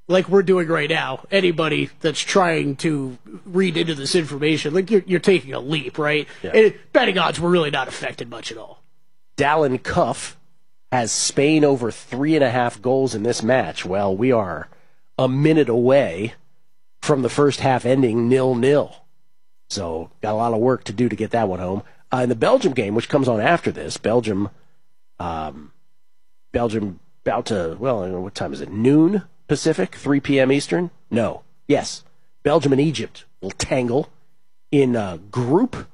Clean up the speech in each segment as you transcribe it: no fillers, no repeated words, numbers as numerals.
like we're doing right now, anybody that's trying to read into this information, like you're taking a leap, right? Yeah. And betting odds were really not affected much at all. Dallin Cuff has Spain over 3.5 goals in this match. Well, we are a minute away from the first half ending 0-0. So got a lot of work to do to get that one home. In the Belgium game, which comes on after this, Belgium about to, well, what time is it? Noon Pacific, 3 p.m. Eastern? No. Yes. Belgium and Egypt will tangle in Group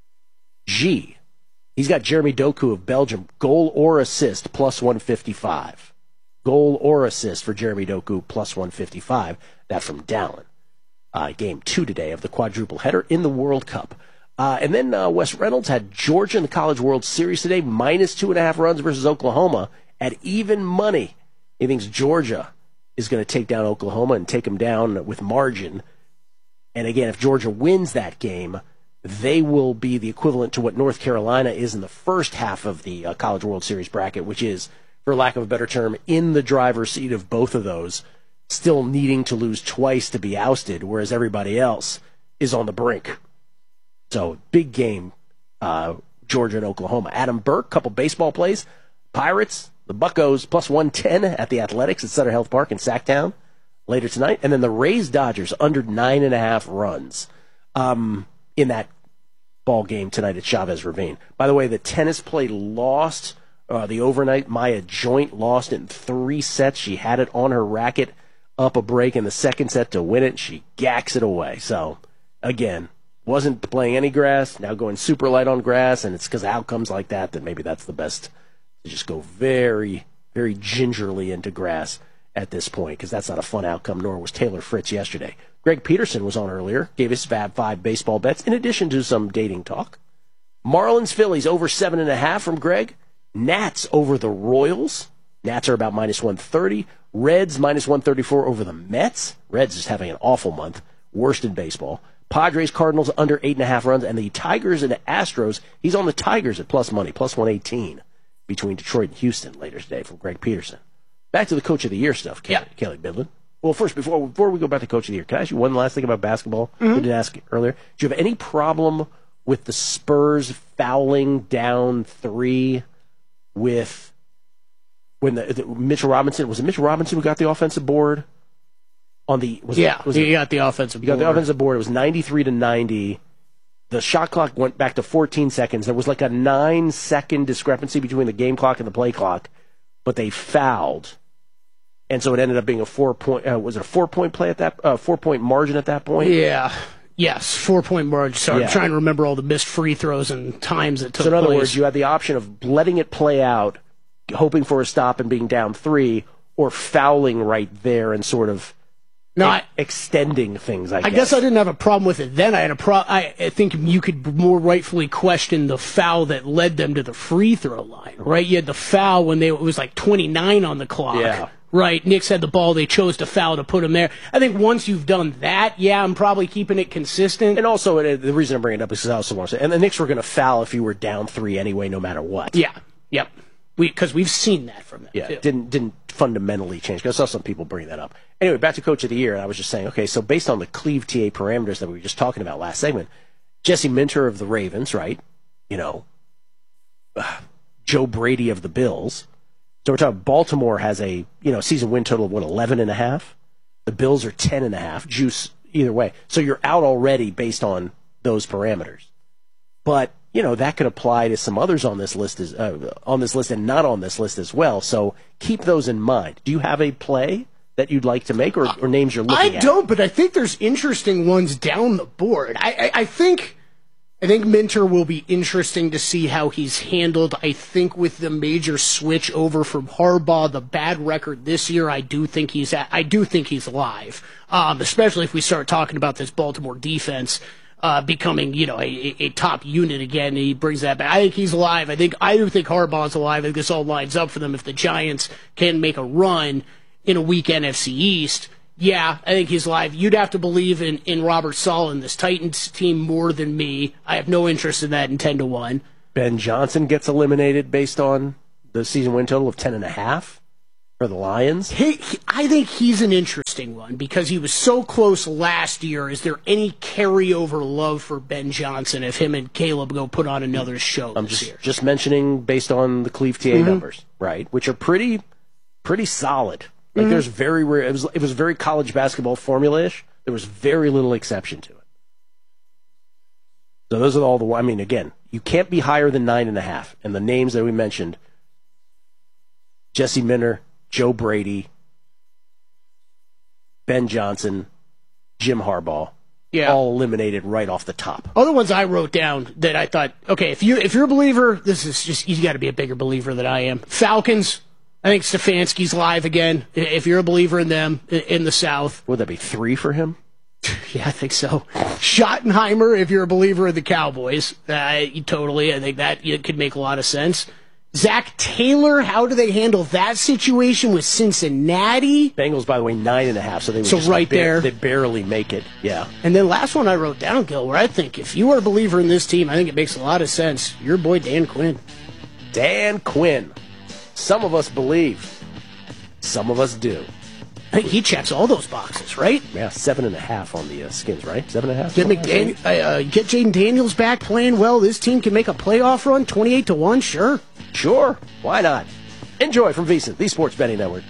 G. He's got Jeremy Doku of Belgium, goal or assist, plus 155. Goal or assist for Jeremy Doku, plus 155. That from Dallin. Game 2 today of the quadruple header in the World Cup. And then Wes Reynolds had Georgia in the College World Series today, minus 2.5 runs versus Oklahoma at even money. He thinks Georgia is going to take down Oklahoma and take them down with margin. And again, if Georgia wins that game, they will be the equivalent to what North Carolina is in the first half of the College World Series bracket, which is, for lack of a better term, in the driver's seat of both of those, still needing to lose twice to be ousted, whereas everybody else is on the brink. So, big game, Georgia and Oklahoma. Adam Burke, couple baseball plays. Pirates, the Buccos, plus 110 at the Athletics at Sutter Health Park in Sacktown later tonight. And then the Rays Dodgers, under 9.5 runs in that ball game tonight at Chavez Ravine. By the way, the tennis play lost the overnight. Maya Joint lost in 3 sets. She had it on her racket up a break in the second set to win it. She gacks it away. So, again, wasn't playing any grass, now going super light on grass, and it's because of outcomes like that maybe that's the best to just go very, very gingerly into grass at this point, because that's not a fun outcome, nor was Taylor Fritz yesterday. Greg Peterson was on earlier, gave his Fab 5 baseball bets, in addition to some dating talk. Marlins Phillies over 7.5 from Greg. Nats over the Royals. Nats are about minus 130. Reds minus 134 over the Mets. Reds is having an awful month, worst in baseball. Padres, Cardinals under 8.5 runs, and the Tigers and the Astros, he's on the Tigers at plus money, plus 118 between Detroit and Houston later today from Greg Peterson. Back to the Coach of the Year stuff, Kelly Bidlin. Well, first, before we go back to Coach of the Year, can I ask you one last thing about basketball? Mm-hmm. We did ask earlier. Do you have any problem with the Spurs fouling down 3 with when Mitchell Robinson, was it Mitchell Robinson who got the offensive board? He got the offensive board. He got the offensive board. It was 93-90. The shot clock went back to 14 seconds. There was like a 9-second discrepancy between the game clock and the play clock, but they fouled. And so it ended up being a 4-point, was it a 4-point play at that, 4-point margin at that point? Yeah. Yes, 4-point margin. So I'm trying to remember all the missed free throws and times it took place. So in other words, you had the option of letting it play out, hoping for a stop and being down 3, or fouling right there and sort of extending things, I guess I didn't have a problem with it then. I think you could more rightfully question the foul that led them to the free throw line, right? You had the foul when it was like 29 on the clock. Yeah. Right, Knicks had the ball, they chose to foul to put him there. I think once you've done that, I'm probably keeping it consistent. And also, the reason I'm bringing it up is because I also want to say, and the Knicks were going to foul if you were down 3 anyway, no matter what. Yeah, yep. Because we've seen that from them, too. Didn't fundamentally change. Because I saw some people bring that up. Anyway, back to Coach of the Year, and I was just saying, okay, so based on the Cleve TA parameters that we were just talking about last segment, Jesse Minter of the Ravens, right? Joe Brady of the Bills. So we're talking Baltimore has a season win total of 11.5. The Bills are 10.5. Juice either way. So you're out already based on those parameters. But that could apply to some others on this list and not on this list as well. So keep those in mind. Do you have a play that you'd like to make, or names you're looking at? I don't, but I think there's interesting ones down the board. I think Minter will be interesting to see how he's handled. I think with the major switch over from Harbaugh, the bad record this year, I do think he's live. Especially if we start talking about this Baltimore defense becoming, a top unit again. He brings that back. I think he's alive. I do think Harbaugh's alive. I think this all lines up for them if the Giants can make a run in a weak NFC East. Yeah, I think he's live. You'd have to believe in Robert Saleh and this Titans team more than me. I have no interest in that in Ben Johnson gets eliminated based on the season win total of 10.5 For the Lions? I think he's an interesting one because he was so close last year. Is there any carryover love for Ben Johnson if him and Caleb go put on another show I'm this year? just mentioning based on the Cleve TA numbers, right? Which are pretty solid. Like there's very rare. It was very college basketball formula-ish. There was very little exception to it. So those are all the. I mean, again, you can't be higher than 9.5. And the names that we mentioned: Jesse Minter, Joe Brady, Ben Johnson, Jim Harbaugh. Yeah. All eliminated right off the top. Other ones I wrote down that I thought, okay, if you're a believer, this is just you got to be a bigger believer than I am. Falcons. I think Stefanski's live again. If you're a believer in them in the South, Would that be 3 for him? yeah, I think so. Schottenheimer, if you're a believer of the Cowboys, totally. I think that could make a lot of sense. Zach Taylor, how do they handle that situation with Cincinnati? Bengals, by the way, 9.5, so they would So just right there. They barely make it. Yeah. And then last one I wrote down, Gil, where I think if you are a believer in this team, I think it makes a lot of sense. Your boy Dan Quinn. Dan Quinn. Some of us believe. Some of us do. I think he checks all those boxes, right? Yeah, 7.5 on the Skins, right? 7.5. Get Jaden Daniels back playing well. This team can make a playoff run, 28-1. Sure. Sure. Why not? Enjoy from VSiN, the Sports Betting Network.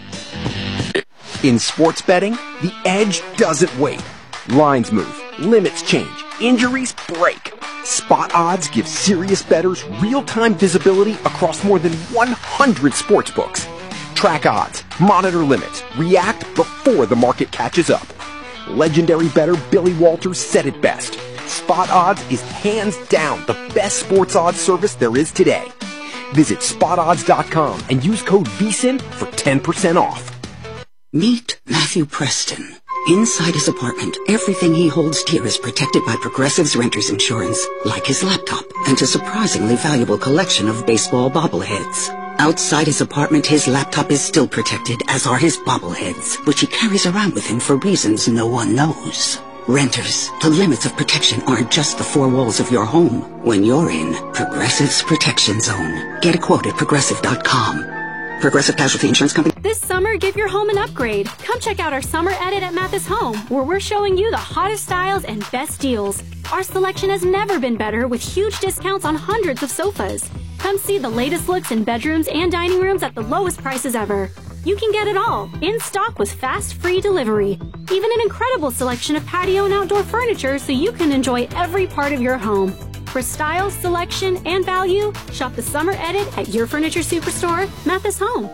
In sports betting, the edge doesn't wait. Lines move, limits change, injuries break. Spot Odds gives serious bettors real-time visibility across more than 100 sports books. Track odds, monitor limits, react before the market catches up. Legendary bettor Billy Walters said it best. Spot Odds is hands down the best sports odds service there is today. Visit spotodds.com and use code VSiN for 10% off. Meet Matthew Preston. Inside his apartment, everything he holds dear is protected by Progressive's Renter's Insurance, like his laptop and a surprisingly valuable collection of baseball bobbleheads. Outside his apartment, his laptop is still protected, as are his bobbleheads, which he carries around with him for reasons no one knows. Renters, the limits of protection aren't just the four walls of your home. When you're in Progressive's Protection Zone, get a quote at Progressive.com. Progressive Casualty Insurance Company. This summer, give your home an upgrade. Come check out our summer edit at Mathis Home, where we're showing you the hottest styles and best deals. Our selection has never been better, with huge discounts on hundreds of sofas. Come see the latest looks in bedrooms and dining rooms at the lowest prices ever. You can get it all, in stock with fast, free delivery. Even an incredible selection of patio and outdoor furniture so you can enjoy every part of your home. For style, selection, and value, shop the summer edit at your furniture superstore, Mathis Home.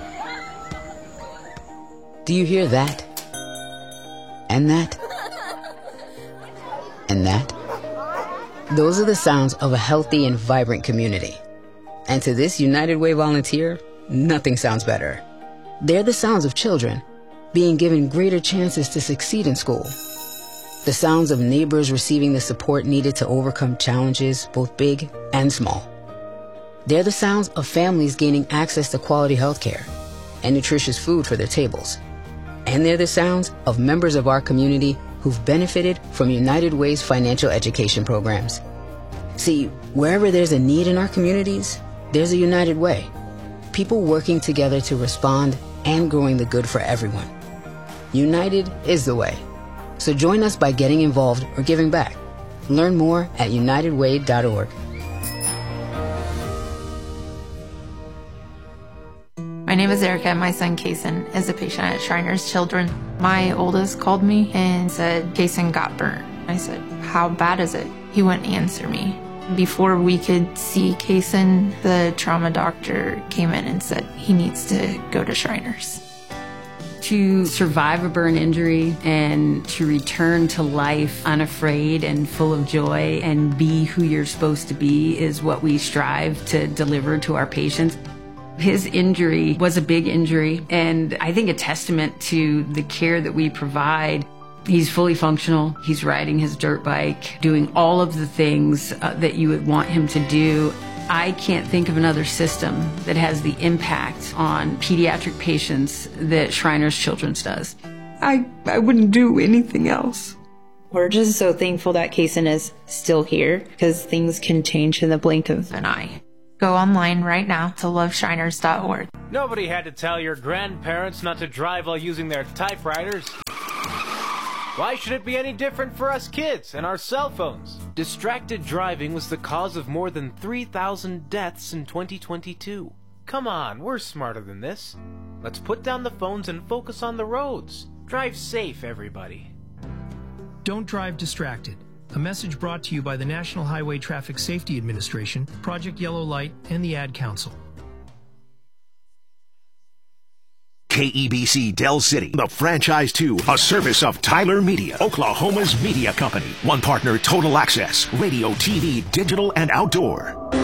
Do you hear that? And that? And that? Those are the sounds of a healthy and vibrant community. And to this United Way volunteer, nothing sounds better. They're the sounds of children being given greater chances to succeed in school. The sounds of neighbors receiving the support needed to overcome challenges, both big and small. They're the sounds of families gaining access to quality healthcare and nutritious food for their tables. And they're the sounds of members of our community who've benefited from United Way's financial education programs. See, wherever there's a need in our communities, there's a United Way. People working together to respond and growing the good for everyone. United is the way. So join us by getting involved or giving back. Learn more at unitedway.org. My name is Erica, and my son Kason is a patient at Shriners Children. My oldest called me and said Kason got burnt. I said, how bad is it? He wouldn't answer me. Before we could see Kason, the trauma doctor came in and said he needs to go to Shriners. To survive a burn injury and to return to life unafraid and full of joy and be who you're supposed to be is what we strive to deliver to our patients. His injury was a big injury, and I think a testament to the care that we provide. He's fully functional. He's riding his dirt bike, doing all of the things that you would want him to do. I can't think of another system that has the impact on pediatric patients that Shriners Children's does. I wouldn't do anything else. We're just so thankful that Kason is still here, because things can change in the blink of an eye. Go online right now to loveshriners.org. Nobody had to tell your grandparents not to drive while using their typewriters. Why should it be any different for us kids and our cell phones? Distracted driving was the cause of more than 3,000 deaths in 2022. Come on, we're smarter than this. Let's put down the phones and focus on the roads. Drive safe, everybody. Don't drive distracted. A message brought to you by the National Highway Traffic Safety Administration, Project Yellow Light, and the Ad Council. KEBC Del City, the Franchise 2, a service of Tyler Media, Oklahoma's media company. One partner, Total Access, radio, TV, digital, and outdoor.